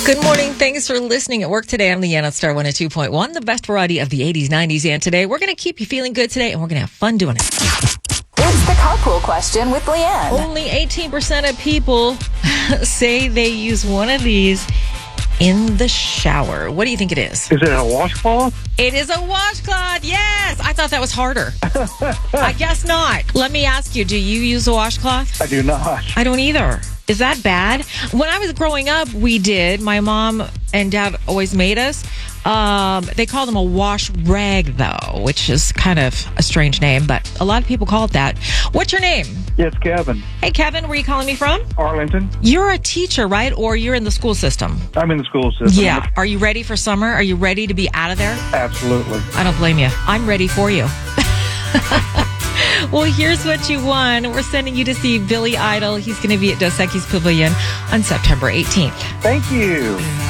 Good morning. Thanks for listening at work today. I'm Leanna Star 102.1, the best variety of the 80s, 90s, and today. We're going to keep you feeling good today, and we're going to have fun doing it. It's the carpool question with Leanne. Only 18% of people say they use one of these in the shower. What do you think it is? Is it a washcloth? It is a washcloth. Yes. I thought that was harder. I guess not. Let me ask you, do you use a washcloth? I do not. I don't either. Is that bad? When I was growing up, we did. My mom and dad always made us. They call them a wash rag, though, which is kind of a strange name, but a lot of people call it that. What's your name? Yes, Kevin. Hey, Kevin, where are you calling me from? Arlington. You're a teacher, right? Or you're in the school system? I'm in the school system. Yeah. Are you ready for summer? Are you ready to be out of there? Absolutely. I don't blame you. I'm ready for you. Well, here's what you won. We're sending you to see Billy Idol. He's going to be at Dos Equis Pavilion on September 18th. Thank you.